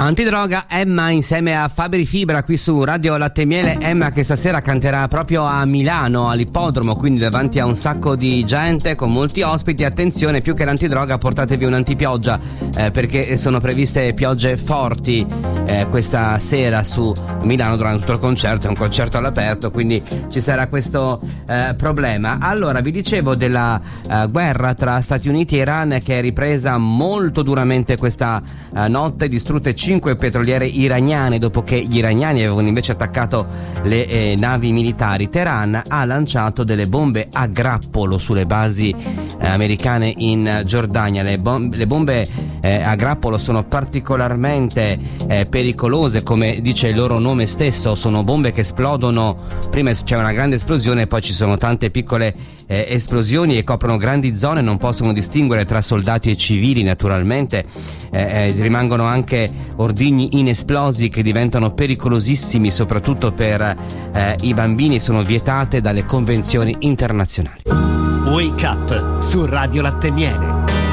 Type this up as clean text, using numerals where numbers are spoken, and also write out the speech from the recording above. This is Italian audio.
Antidroga Emma insieme a Fabri Fibra qui su Radio Latte e Miele. Emma che stasera canterà proprio a Milano all'ippodromo, quindi davanti a un sacco di gente con molti ospiti. Attenzione, più che l'antidroga portatevi un'antipioggia perché sono previste piogge forti questa sera su Milano durante tutto il concerto. È un concerto all'aperto, quindi ci sarà questo problema. Allora, vi dicevo della guerra tra Stati Uniti e Iran che è ripresa molto duramente questa notte, distrutte 5 petroliere iraniane dopo che gli iraniani avevano invece attaccato le navi militari. Teheran ha lanciato delle bombe a grappolo sulle basi americane in Giordania. Le bombe a grappolo sono particolarmente pericolose, come dice il loro nome stesso. Sono bombe che esplodono, prima c'è una grande esplosione e poi ci sono tante piccole esplosioni e coprono grandi zone, non possono distinguere tra soldati e civili naturalmente. Rimangono anche ordigni inesplosi che diventano pericolosissimi soprattutto per i bambini, sono vietate dalle convenzioni internazionali. Wake Up su Radio Latte e Miele.